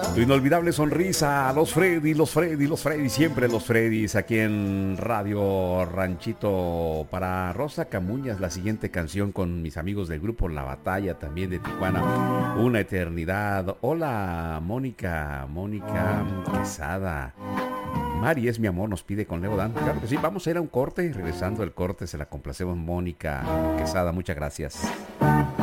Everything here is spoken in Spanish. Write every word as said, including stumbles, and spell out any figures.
Tu inolvidable sonrisa, los Freddy, los Freddy, los Freddy, siempre los Freddys, aquí en Radio Ranchito. Para Rosa Camuñas, la siguiente canción con mis amigos del grupo La Batalla, también de Tijuana, Una Eternidad. Hola, Mónica, Mónica Quesada. Mari es mi amor, nos pide con Leo Dan. Claro que sí, vamos a ir a un corte. Regresando del corte, se la complacemos Mónica Quesada, muchas gracias.